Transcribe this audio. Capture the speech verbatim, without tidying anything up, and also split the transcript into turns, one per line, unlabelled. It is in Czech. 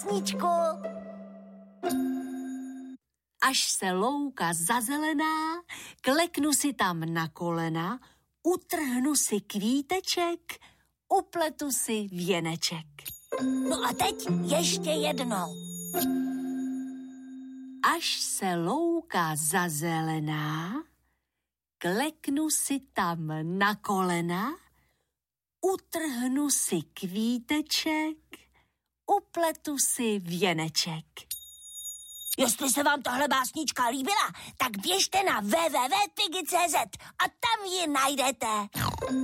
Sníčku.
Až se louka zazelená, kleknu si tam na kolena, utrhnu si kvíteček, upletu si věneček.
No a teď ještě jednou.
Až se louka zazelená, kleknu si tam na kolena, utrhnu si kvíteček, upletu si věneček.
Jestli se vám tahle básnička líbila, tak běžte na w w w tečka pigi tečka cz a tam ji najdete.